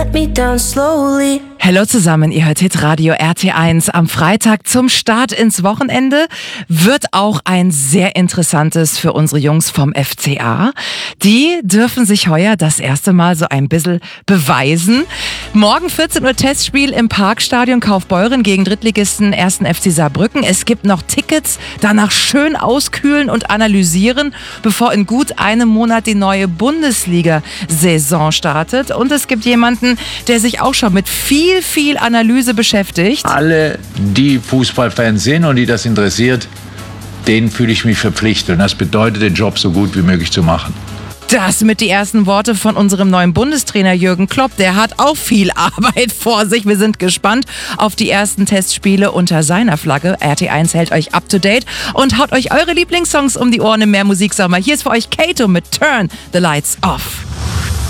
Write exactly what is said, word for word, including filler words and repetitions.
let me down slowly. Hallo zusammen, ihr hört Hitradio R T eins. Am Freitag zum Start ins Wochenende wird auch ein sehr interessantes für unsere Jungs vom F C A. Die dürfen sich heuer das erste Mal so ein bisschen beweisen. Morgen vierzehn Uhr Testspiel im Parkstadion Kaufbeuren gegen Drittligisten ersten F C Saarbrücken. Es gibt noch Tickets, danach schön auskühlen und analysieren, bevor in gut einem Monat die neue Bundesliga-Saison startet. Und es gibt jemanden, der sich auch schon mit viel viel, viel Analyse beschäftigt. Alle, die Fußballfans sind und die das interessiert, denen fühle ich mich verpflichtet. Und das bedeutet, den Job so gut wie möglich zu machen. Das mit die ersten Worte von unserem neuen Bundestrainer Jürgen Klopp. Der hat auch viel Arbeit vor sich. Wir sind gespannt auf die ersten Testspiele unter seiner Flagge. R T eins hält euch up to date und haut euch eure Lieblingssongs um die Ohren im Mehrmusiksommer. Hier ist für euch Kato mit Turn the Lights Off.